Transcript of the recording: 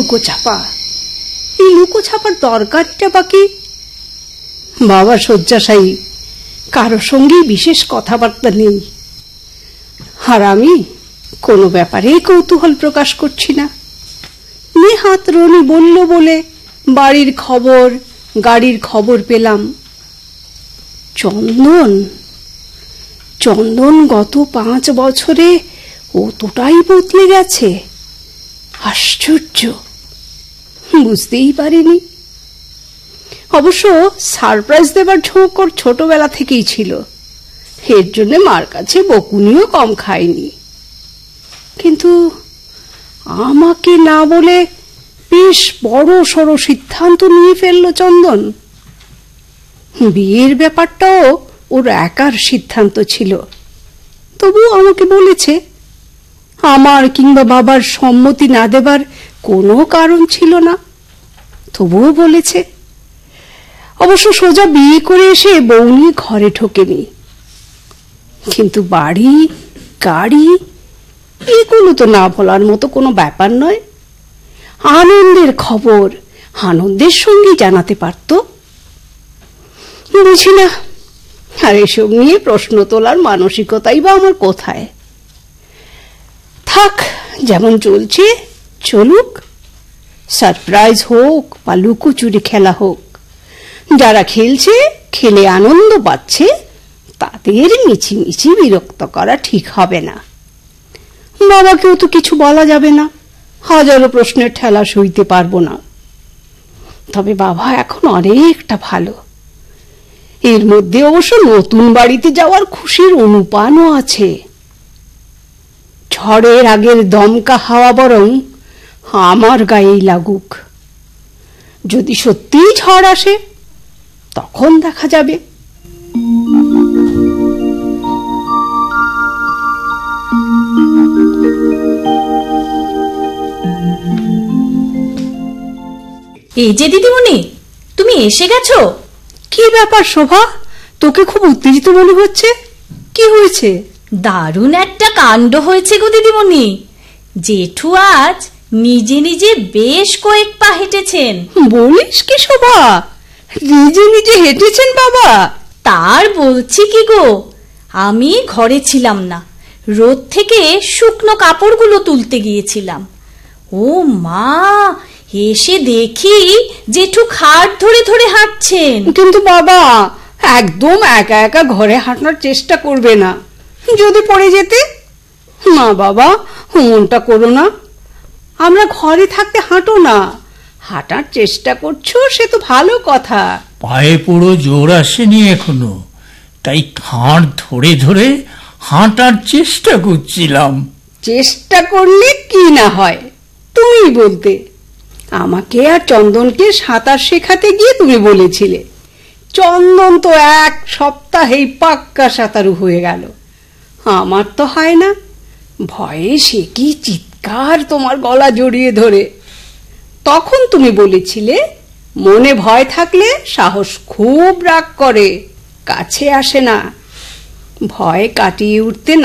লুকোচাপা, এই লুকোচাপার দরকারটা বাকি? বাবা শয্যাশায়ী, কারো সঙ্গেই বিশেষ কথাবার্তা নেই, আর আমি কোনো ব্যাপারে কৌতূহল প্রকাশ করছি না। নেহাত রনি বলল বলে বাড়ির খবর, গাড়ির খবর পেলাম। চন্দন চন্দন গত 5 বছরে অতটাই বদলে গেছে, আশ্চর্য, বুঝতেই পারিনি। অবশ্য সারপ্রাইজ দেবার ঝোঁক ওর ছোটবেলা থেকেই ছিল, এর জন্য মার কাছে বকুনিও কম খায়নি। কিন্তু আমাকে না বলে বেশ বড় সড় সিদ্ধান্ত নিয়ে ফেলল চন্দন। বিয়ের ব্যাপারটাও ওর একার সিদ্ধান্ত ছিল, তবু আমাকে বলেছে। আমার কিংবা বাবার সম্মতি না দেবার কোনো কারণ ছিল না, তবুও বলেছে। অবশ্য সোজা বিয়ে করে এসে বউ নিয়ে ঘরে ঢোকেনি, কিন্তু বাড়ি, গাড়ি এগুলো তো না বলার মতো কোনো ব্যাপার নয়। আনন্দের খবর আনন্দের সঙ্গে জানাতে পারত। বুঝি না, আর এসব নিয়ে প্রশ্ন তোলার মানসিকতাই বা আমার কোথায়। থাক, যেমন চলছে চলুক। সারপ্রাইজ হোক বা লুকোচুরি খেলা হোক, যারা খেলছে, খেলে আনন্দ পাচ্ছে, তাদের মিছিমিছি বিরক্ত করা ঠিক হবে না। বাবাকেও তো কিছু বলা যাবে না, হাজারো প্রশ্নের ঠেলা সইতে পারবো না। তবে বাবা এখন অনেকটা ভালো। এর মধ্যে অবশ্য নতুন বাড়িতে যাওয়ার খুশির অনুপানও আছে। ঝড়ের আগের দমকা হাওয়া বরং আমার গায়েই লাগুক। যদি সত্যিই ঝড় আসে, তখন দেখা যাবে। এই যে দিদিমণি, তুমি এসে গেছো? কি ব্যাপার শোভা, তোকে খুব উত্তেজিত মনে হচ্ছে, কি হয়েছে? দারুণ একটা কাণ্ড হয়েছে গো দিদিমণি। জেঠু আজ নিজে নিজে বেশ কয়েক পা হেঁটেছেন। বলিস কি শোভা, নিজে নিজে হেঁটেছেন বাবা? তার বলছি কি গো, আমি ঘরে ছিলাম না, রোদ থেকে শুকনো কাপড়গুলো তুলতে গিয়েছিলাম। ও মা, এসে দেখি জেঠু খাট ধরে ধরে হাঁটছেন। কিন্তু বাবা, একদম একা একা ঘরে হাঁটার চেষ্টা করবে না, যদি পড়ে যেতে। না বাবা, মনটা করো না, আমরা ঘরে থাকতে হাঁটো না, হাঁটার চেষ্টা করছো সে তো ভালো কথা। পায়ে পুরো জোর আসেনি এখনো, তাই খাট ধরে ধরে হাঁটার চেষ্টা করছিলাম। চেষ্টা করলে কি না হয় তুমি বলতে। আমাকে আর চন্দনকে সাঁতার শেখাতে গিয়ে তুমি বলেছিলে। চন্দন তো 1 সপ্তাহেই পাক্কা সাঁতারু হয়ে গেল, আমার তো হয় না। ভয়ে সে কি চিৎকার তোমার গলা জড়িয়ে ধরে। তখন তুমি বলেছিলে, মনে ভয় থাকলে সাহস খুব রাগ করে, কাছে আসে না। ভয় কাটিয়ে উঠতে